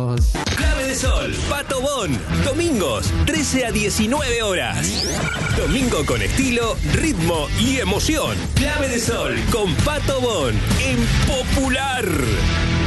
Clave de Sol, Pato Bon, domingos, 13 a 19 horas. Domingo con estilo, ritmo y emoción. Clave de Sol con Pato Bon, en Popular.